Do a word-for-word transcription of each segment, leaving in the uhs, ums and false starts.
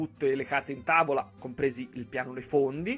tutte le carte in tavola, compresi il piano dei fondi,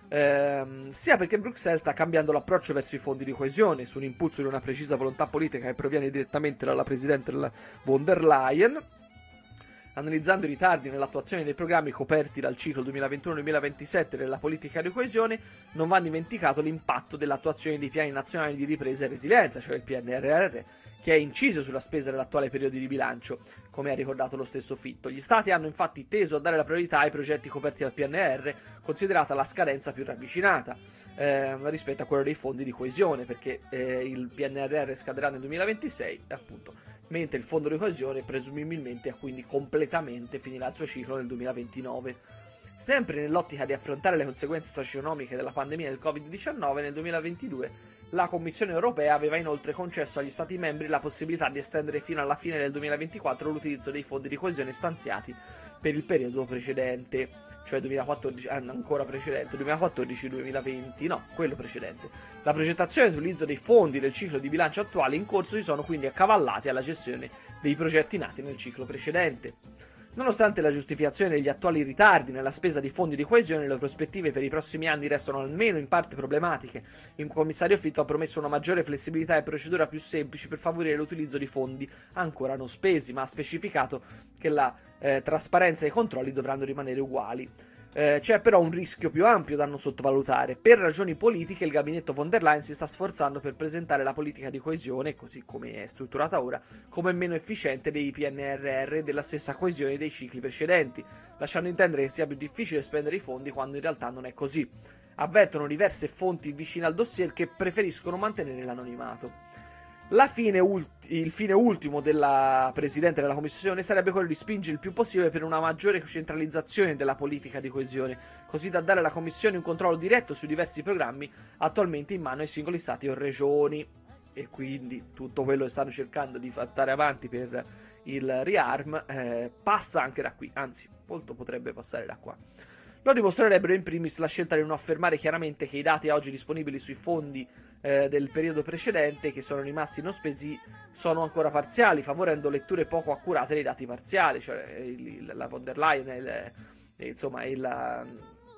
ehm, sia perché Bruxelles sta cambiando l'approccio verso i fondi di coesione, su un impulso di una precisa volontà politica che proviene direttamente dalla presidente von der Leyen. Analizzando i ritardi nell'attuazione dei programmi coperti dal ciclo duemilaventuno duemilaventisette della politica di coesione, non va dimenticato l'impatto dell'attuazione dei piani nazionali di ripresa e resilienza, cioè il P N R R, che è inciso sulla spesa dell'attuale periodo di bilancio, come ha ricordato lo stesso Fitto. Gli Stati hanno infatti teso a dare la priorità ai progetti coperti dal P N R R, considerata la scadenza più ravvicinata eh, rispetto a quello dei fondi di coesione, perché eh, il P N R R scaderà nel duemilaventisei, appunto, mentre il fondo di coesione presumibilmente quindi completamente finirà il suo ciclo nel duemilaventinove. Sempre nell'ottica di affrontare le conseguenze socio-economiche della pandemia del covid diciannove, nel duemilaventidue la Commissione europea aveva inoltre concesso agli Stati membri la possibilità di estendere fino alla fine del duemilaventiquattro l'utilizzo dei fondi di coesione stanziati per il periodo precedente, cioè duemilaquattordici, ancora precedente, duemilaquattordici duemilaventi, no, quello precedente. La progettazione e l'utilizzo dei fondi del ciclo di bilancio attuale in corso si sono quindi accavallati alla gestione dei progetti nati nel ciclo precedente. Nonostante la giustificazione degli attuali ritardi nella spesa di fondi di coesione, le prospettive per i prossimi anni restano almeno in parte problematiche. Il commissario Fitto ha promesso una maggiore flessibilità e procedura più semplici per favorire l'utilizzo di fondi ancora non spesi, ma ha specificato che la eh, trasparenza e i controlli dovranno rimanere uguali. Eh, c'è però un rischio più ampio da non sottovalutare. Per ragioni politiche il gabinetto von der Leyen si sta sforzando per presentare la politica di coesione, così come è strutturata ora, come meno efficiente dei P N R R e della stessa coesione dei cicli precedenti, lasciando intendere che sia più difficile spendere i fondi quando in realtà non è così. Avvertono diverse fonti vicine al dossier che preferiscono mantenere l'anonimato. La fine ult- il fine ultimo della Presidente della Commissione sarebbe quello di spingere il più possibile per una maggiore centralizzazione della politica di coesione, così da dare alla Commissione un controllo diretto sui diversi programmi attualmente in mano ai singoli Stati o regioni. E quindi tutto quello che stanno cercando di portare avanti per il ReArm eh, passa anche da qui, anzi, molto potrebbe passare da qua. Lo dimostrerebbero in primis la scelta di non affermare chiaramente che i dati oggi disponibili sui fondi eh, del periodo precedente, che sono rimasti non spesi, sono ancora parziali, favorendo letture poco accurate dei dati parziali. Cioè il, il, la von der Leyen e il, insomma il,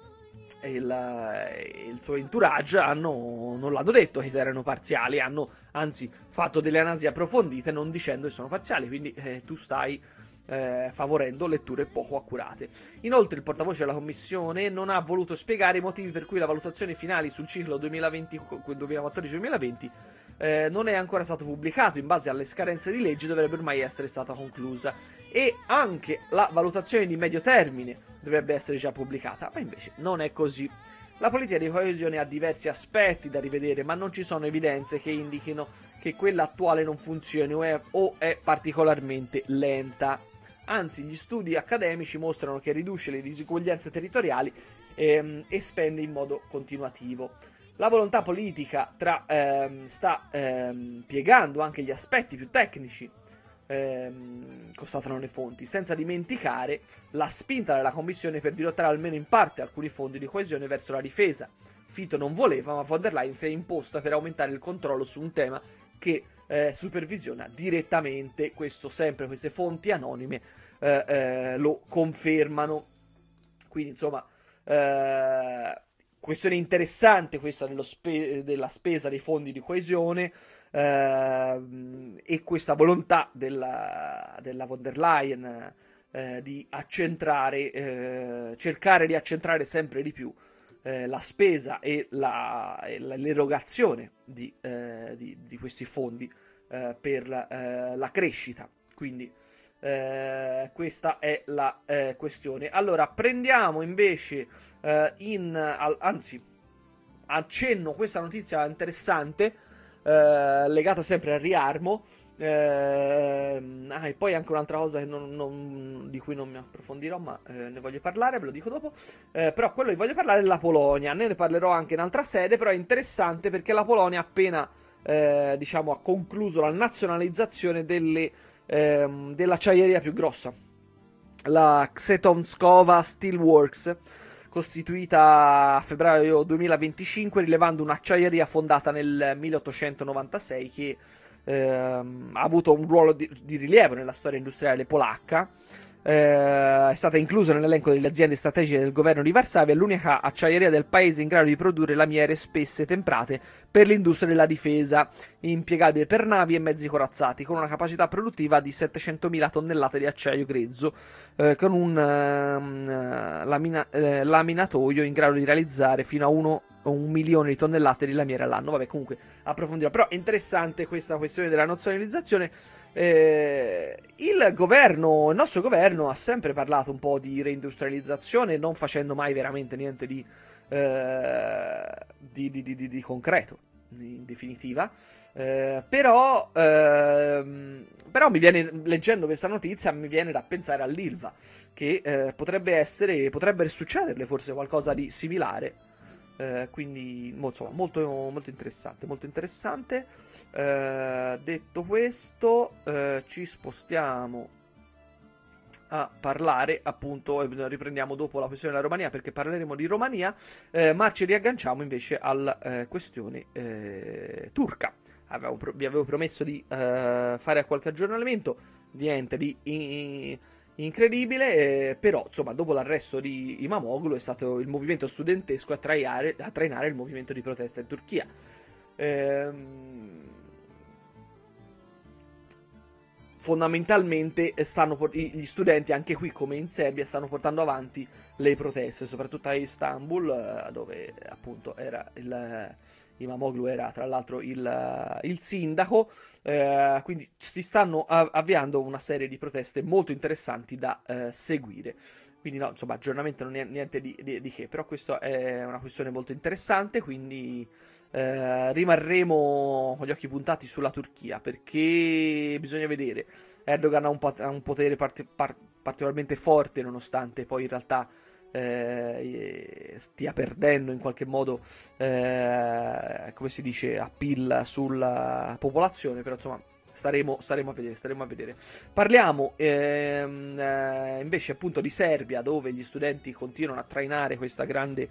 il, il suo entourage hanno, non l'hanno detto che erano parziali, hanno anzi fatto delle analisi approfondite non dicendo che sono parziali, quindi eh, tu stai Eh, favorendo letture poco accurate. Inoltre il portavoce della Commissione non ha voluto spiegare i motivi per cui la valutazione finale sul ciclo duemilaquattordici duemilaventi eh, non è ancora stato pubblicato. In base alle scadenze di legge dovrebbe ormai essere stata conclusa, e anche la valutazione di medio termine dovrebbe essere già pubblicata, ma invece non è così. La politica di coesione ha diversi aspetti da rivedere, ma non ci sono evidenze che indichino che quella attuale non funzioni o è, o è particolarmente lenta. Anzi, gli studi accademici mostrano che riduce le disuguaglianze territoriali ehm, e spende in modo continuativo. La volontà politica tra, ehm, sta ehm, piegando anche gli aspetti più tecnici, ehm, constatano le fonti, senza dimenticare la spinta della Commissione per dirottare almeno in parte alcuni fondi di coesione verso la difesa. Fitto non voleva, ma von der Leyen si è imposta per aumentare il controllo su un tema che Eh, supervisiona direttamente. Questo sempre, queste fonti anonime eh, eh, lo confermano. Quindi insomma eh, questione interessante questa dello spe- della spesa dei fondi di coesione eh, e questa volontà della, della von der Leyen eh, di accentrare eh, cercare di accentrare sempre di più Eh, la spesa e, la, e l'erogazione di, eh, di, di questi fondi eh, per eh, la crescita. Quindi eh, questa è la eh, questione. Allora prendiamo invece eh, in al, anzi accenno questa notizia interessante eh, legata sempre al riarmo. Eh, ah, e poi anche un'altra cosa che non, non, di cui non mi approfondirò, ma eh, ne voglio parlare, ve lo dico dopo. Eh, però quello che voglio parlare è la Polonia. Ne, ne parlerò anche in altra sede, però è interessante perché la Polonia ha appena eh, diciamo ha concluso la nazionalizzazione delle, ehm, dell'acciaieria più grossa, la Ksetonskowa Steelworks, costituita a febbraio duemilaventicinque, rilevando un'acciaieria fondata nel milleottocentonovantasei che ha avuto un ruolo di, di rilievo nella storia industriale polacca, eh, è stata inclusa nell'elenco delle aziende strategiche del governo di Varsavia, è l'unica acciaieria del paese in grado di produrre lamiere spesse temprate per l'industria della difesa, impiegabile per navi e mezzi corazzati, con una capacità produttiva di settecentomila tonnellate di acciaio grezzo, eh, con un uh, lamina- eh, laminatoio in grado di realizzare fino a uno un milione di tonnellate di lamiere all'anno. Vabbè, comunque approfondirò. Però è interessante questa questione della nazionalizzazione. Eh, il governo, il nostro governo ha sempre parlato un po' di reindustrializzazione, non facendo mai veramente niente di, eh, di, di, di, di concreto, in definitiva. Eh, però, ehm, però mi viene, leggendo questa notizia, mi viene da pensare all'Ilva, che eh, potrebbe essere, potrebbe succederle forse qualcosa di similare. Eh, quindi insomma, molto, molto interessante, molto interessante. Eh, detto questo, eh, ci spostiamo a parlare, appunto, e riprendiamo dopo la questione della Romania, perché parleremo di Romania, eh, ma ci riagganciamo invece alla eh, questione eh, turca. Avevo pro- vi avevo promesso di eh, fare qualche aggiornamento, niente di in- incredibile, eh, però insomma dopo l'arresto di Imamoglu è stato il movimento studentesco a, traiare, a trainare il movimento di protesta in Turchia. Ehm... Fondamentalmente stanno, gli studenti anche qui come in Serbia stanno portando avanti le proteste, soprattutto a Istanbul, dove appunto era il Imamoglu era tra l'altro il, il sindaco, eh, quindi si stanno avviando una serie di proteste molto interessanti da eh, seguire. Quindi no, insomma, aggiornamento non è niente di, di, di che, però questa è una questione molto interessante, quindi eh, rimarremo con gli occhi puntati sulla Turchia, perché bisogna vedere. Erdogan ha un, ha un potere parti par particolarmente forte, nonostante poi in realtà eh, stia perdendo in qualche modo, eh, come si dice, appeal sulla popolazione, però insomma staremo, staremo a vedere, staremo a vedere. Parliamo ehm, eh, invece appunto di Serbia, dove gli studenti continuano a trainare questa grande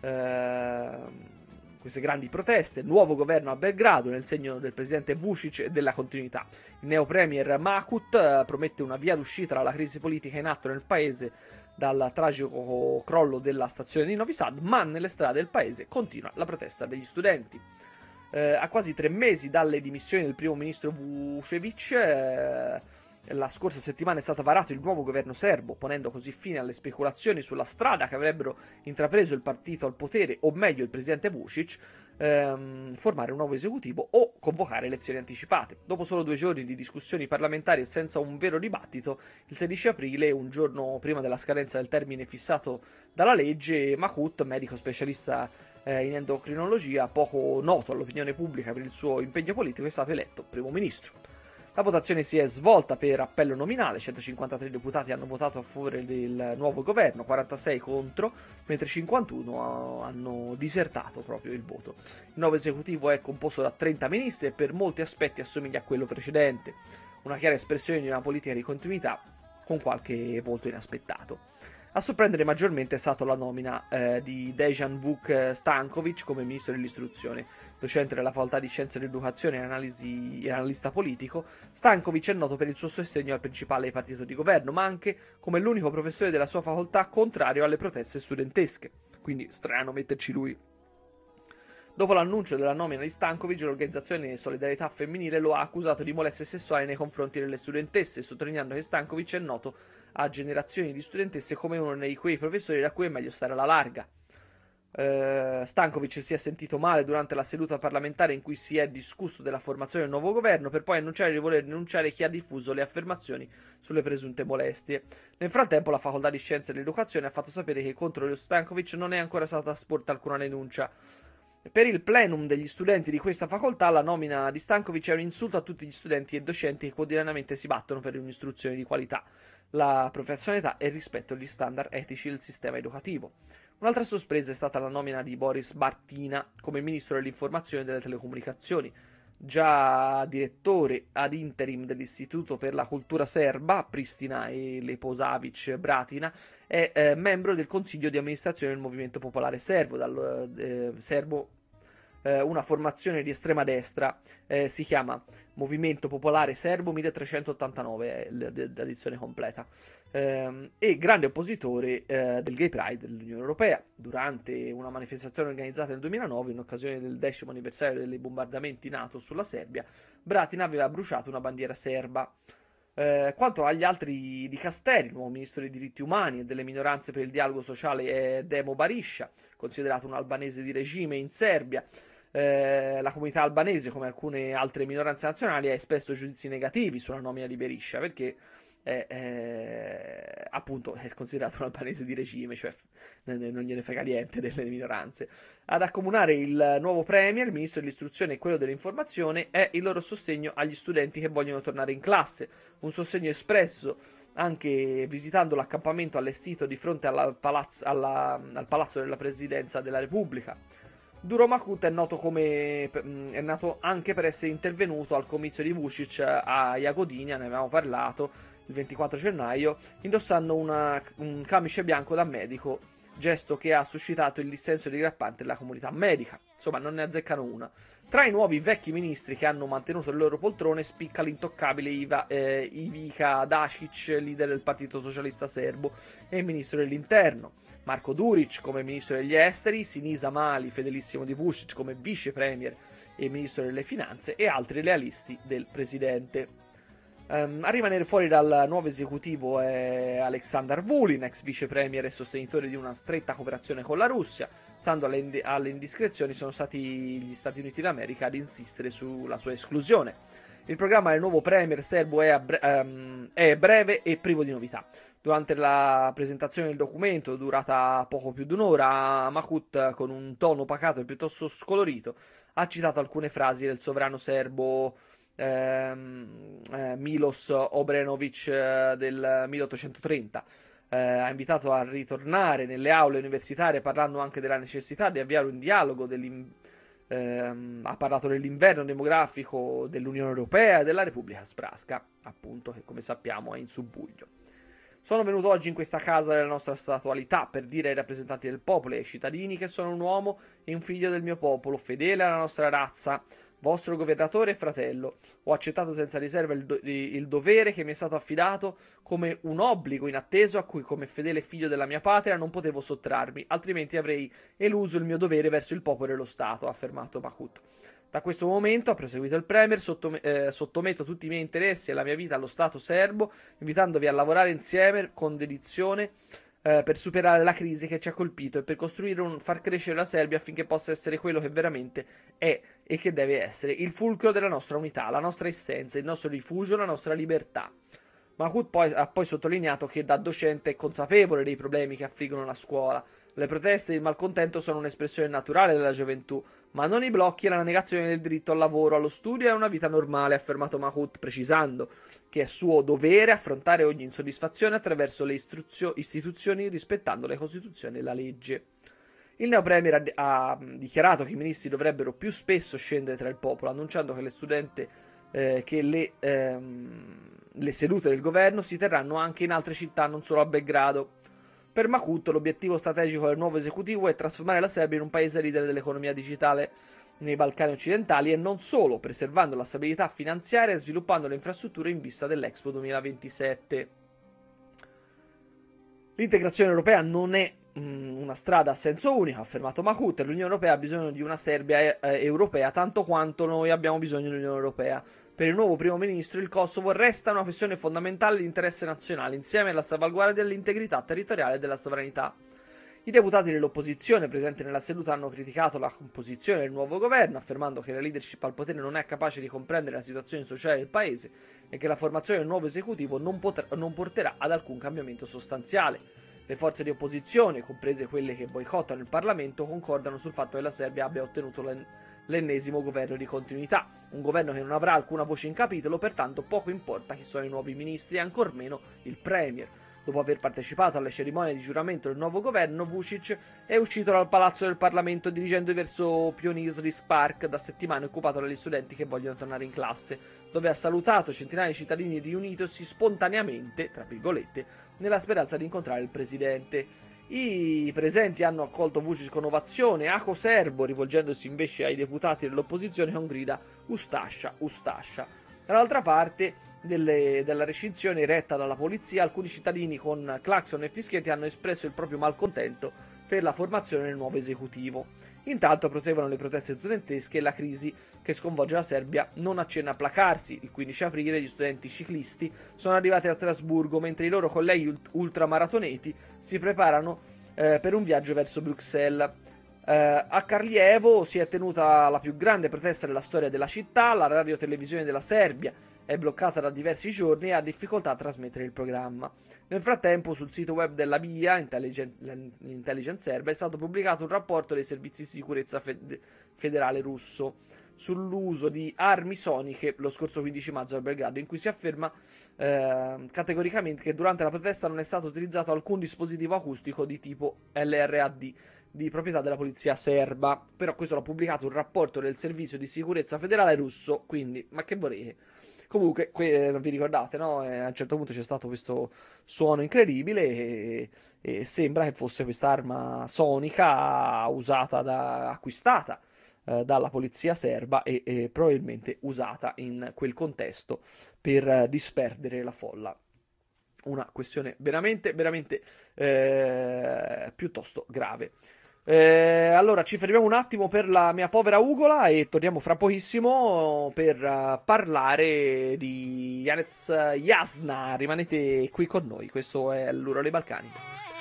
eh, queste grandi proteste, nuovo governo a Belgrado nel segno del presidente Vučić e della continuità. Il neo premier Mahmut eh, promette una via d'uscita dalla crisi politica in atto nel paese dal tragico crollo della stazione di Novi Sad, ma nelle strade del paese continua la protesta degli studenti. Eh, a quasi tre mesi dalle dimissioni del primo ministro Vučević, eh, la scorsa settimana è stato varato il nuovo governo serbo, ponendo così fine alle speculazioni sulla strada che avrebbero intrapreso il partito al potere, o meglio il presidente Vučić, ehm, formare un nuovo esecutivo o convocare elezioni anticipate. Dopo solo due giorni di discussioni parlamentari e senza un vero dibattito, il sedici aprile, un giorno prima della scadenza del termine fissato dalla legge, Mahmut, medico specialista eh, in endocrinologia, poco noto all'opinione pubblica per il suo impegno politico, è stato eletto primo ministro. La votazione si è svolta per appello nominale, centocinquantatré deputati hanno votato a favore del nuovo governo, quarantasei contro, mentre cinquantuno hanno disertato proprio il voto. Il nuovo esecutivo è composto da trenta ministri e per molti aspetti assomiglia a quello precedente, una chiara espressione di una politica di continuità con qualche voto inaspettato. A sorprendere maggiormente è stata la nomina eh, di Dejan Vuk Stankovic come ministro dell'istruzione. Docente della facoltà di Scienze dell'Educazione e, analisi, e analista politico, Stankovic è noto per il suo sostegno al principale partito di governo, ma anche come l'unico professore della sua facoltà contrario alle proteste studentesche. Quindi strano metterci lui. Dopo l'annuncio della nomina di Stankovic, l'organizzazione Solidarietà Femminile lo ha accusato di molestie sessuali nei confronti delle studentesse, sottolineando che Stankovic è noto a generazioni di studentesse come uno di quei professori da cui è meglio stare alla larga. Uh, Stankovic si è sentito male durante la seduta parlamentare in cui si è discusso della formazione del nuovo governo, per poi annunciare di voler denunciare chi ha diffuso le affermazioni sulle presunte molestie. Nel frattempo la facoltà di Scienze dell'Educazione ha fatto sapere che contro lo Stankovic non è ancora stata sporta alcuna denuncia. Per il plenum degli studenti di questa facoltà, la nomina di Stankovic è un insulto a tutti gli studenti e docenti che quotidianamente si battono per un'istruzione di qualità, la professionalità e il rispetto agli standard etici del sistema educativo. Un'altra sorpresa è stata la nomina di Boris Bartina come ministro dell'informazione e delle telecomunicazioni. Già direttore ad interim dell'Istituto per la Cultura Serba, Pristina e Leposavic Bratina, è eh, membro del consiglio di amministrazione del Movimento Popolare Serbo, dal, eh, serbo eh, una formazione di estrema destra, eh, si chiama Movimento Popolare Serbo milletrecentottantanove, è l'edizione completa, eh, e grande oppositore eh, del Gay Pride dell'Unione Europea. Durante una manifestazione organizzata nel duemilanove, in occasione del decimo anniversario dei bombardamenti NATO sulla Serbia, Bratina aveva bruciato una bandiera serba. Eh, quanto agli altri dicasteri, il nuovo ministro dei diritti umani e delle minoranze per il dialogo sociale è Demo Barisha, considerato un albanese di regime in Serbia. Eh, la comunità albanese, come alcune altre minoranze nazionali, ha espresso giudizi negativi sulla nomina di Berisha, perché è, è, appunto è considerato un albanese di regime, cioè non gliene frega niente delle minoranze. Ad accomunare il nuovo premier, il ministro dell'istruzione e quello dell'informazione, è il loro sostegno agli studenti che vogliono tornare in classe, un sostegno espresso anche visitando l'accampamento allestito di fronte alla palazzo, alla, al palazzo della presidenza della Repubblica. Duro Mahkut è noto come è nato anche per essere intervenuto al comizio di Vučić a Jagodina, ne avevamo parlato il ventiquattro gennaio, indossando una, un camice bianco da medico, gesto che ha suscitato il dissenso di gran parte della comunità medica. Insomma, non ne azzeccano una. Tra i nuovi vecchi ministri che hanno mantenuto le loro poltrone spicca l'intoccabile Iva, eh, Ivica Dačić, leader del Partito Socialista Serbo e ministro dell'Interno, Marko Đurić come ministro degli esteri, Sinisa Mali, fedelissimo di Vučić, come vice premier e ministro delle finanze, e altri lealisti del presidente. Um, a rimanere fuori dal nuovo esecutivo è Aleksandar Vulin, ex vice premier e sostenitore di una stretta cooperazione con la Russia. Stando alle, ind- alle indiscrezioni, sono stati gli Stati Uniti d'America ad insistere sulla sua esclusione. Il programma del nuovo premier serbo è, bre- um, è breve e privo di novità. Durante la presentazione del documento, durata poco più di un'ora, Mahkut, con un tono pacato e piuttosto scolorito, ha citato alcune frasi del sovrano serbo ehm, eh, Milos Obrenović eh, del milleottocentotrenta. Eh, ha invitato a ritornare nelle aule universitarie, parlando anche della necessità di avviare un dialogo. Ehm, ha parlato dell'inverno demografico dell'Unione Europea e della Repubblica Srpska, appunto, che come sappiamo è in subbuglio. Sono venuto oggi in questa casa della nostra statualità per dire ai rappresentanti del popolo e ai cittadini che sono un uomo e un figlio del mio popolo, fedele alla nostra razza, vostro governatore e fratello. Ho accettato senza riserva il, do- il dovere che mi è stato affidato come un obbligo inatteso a cui, come fedele figlio della mia patria, non potevo sottrarmi, altrimenti avrei eluso il mio dovere verso il popolo e lo Stato, ha affermato Mahkut. Da questo momento, ha proseguito il premier, sottom- eh, sottometto tutti i miei interessi e la mia vita allo Stato serbo, invitandovi a lavorare insieme con dedizione eh, per superare la crisi che ci ha colpito e per costruire un far crescere la Serbia affinché possa essere quello che veramente è e che deve essere, il fulcro della nostra unità, la nostra essenza, il nostro rifugio, la nostra libertà. Mahkut poi, ha poi sottolineato che da docente è consapevole dei problemi che affliggono la scuola. Le proteste e il malcontento sono un'espressione naturale della gioventù, ma non i blocchi e la negazione del diritto al lavoro, allo studio e a una vita normale, ha affermato Mahkut, precisando che è suo dovere affrontare ogni insoddisfazione attraverso le istruzio- istituzioni, rispettando le costituzioni e la legge. Il neopremier ha, ha dichiarato che i ministri dovrebbero più spesso scendere tra il popolo, annunciando che le studente eh, che le, ehm, le sedute del governo si terranno anche in altre città, non solo a Belgrado. Per Mahkut l'obiettivo strategico del nuovo esecutivo è trasformare la Serbia in un paese leader dell'economia digitale nei Balcani occidentali e non solo, preservando la stabilità finanziaria e sviluppando le infrastrutture in vista dell'Expo duemilaventisette. L'integrazione europea non è mh, una strada a senso unico, ha affermato Mahkut, e l'Unione Europea ha bisogno di una Serbia eh, europea tanto quanto noi abbiamo bisogno dell'Unione Europea. Per il nuovo primo ministro il Kosovo resta una questione fondamentale di interesse nazionale, insieme alla salvaguardia dell'integrità territoriale e della sovranità. I deputati dell'opposizione presenti nella seduta hanno criticato la composizione del nuovo governo, affermando che la leadership al potere non è capace di comprendere la situazione sociale del paese e che la formazione del nuovo esecutivo non, potrà, non porterà ad alcun cambiamento sostanziale. Le forze di opposizione, comprese quelle che boicottano il Parlamento, concordano sul fatto che la Serbia abbia ottenuto l'ennesimo governo di continuità, un governo che non avrà alcuna voce in capitolo, pertanto poco importa chi sono i nuovi ministri e ancor meno il premier. Dopo aver partecipato alle cerimonie di giuramento del nuovo governo, Vučić è uscito dal palazzo del Parlamento dirigendo verso Pionirski Park, da settimane occupato dagli studenti che vogliono tornare in classe, dove ha salutato centinaia di cittadini riunitosi spontaneamente, tra virgolette, nella speranza di incontrare il presidente. I presenti hanno accolto Vučić con ovazione, Ako Serbo, rivolgendosi invece ai deputati dell'opposizione, con grida Ustascia, Ustascia. Dall'altra parte delle, della recinzione retta dalla polizia, alcuni cittadini con clacson e fischietti hanno espresso il proprio malcontento per la formazione del nuovo esecutivo. Intanto proseguono le proteste studentesche e la crisi che sconvolge la Serbia non accenna a placarsi. Il quindici aprile gli studenti ciclisti sono arrivati a Strasburgo, mentre i loro colleghi ultramaratoneti si preparano eh, per un viaggio verso Bruxelles. Eh, a Karlievo si è tenuta la più grande protesta della storia della città. La radiotelevisione della Serbia è bloccata da diversi giorni e ha difficoltà a trasmettere il programma. Nel frattempo, sul sito web della B I A, l'intelligence serba, è stato pubblicato un rapporto dei servizi di sicurezza fed- federale russo sull'uso di armi soniche lo scorso quindici maggio a Belgrado, in cui si afferma eh, categoricamente che durante la protesta non è stato utilizzato alcun dispositivo acustico di tipo L R A D di proprietà della polizia serba. Però questo l'ha pubblicato un rapporto del servizio di sicurezza federale russo, quindi ma che volete? Comunque, que- non vi ricordate, no? Eh, a un certo punto c'è stato questo suono incredibile e, e sembra che fosse quest'arma sonica usata da, acquistata eh, dalla polizia serba e, e probabilmente usata in quel contesto per eh, disperdere la folla. Una questione veramente, veramente eh, piuttosto grave. Eh, allora ci fermiamo un attimo per la mia povera ugola e torniamo fra pochissimo per uh, parlare di Janez Jasna. Rimanete qui con noi, questo è l'Uro dei Balcani.